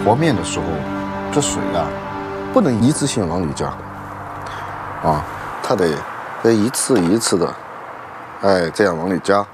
和面的时候，这水啊，不能一次性往里加，啊，它得一次一次的，哎，这样往里加。